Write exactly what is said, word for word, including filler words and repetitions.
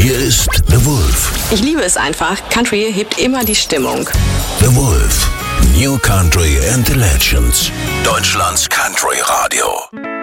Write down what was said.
Hier ist The Wolf. Ich liebe es einfach. Country hebt immer die Stimmung. The Wolf. New Country and the Legends. Deutschlands Country Radio.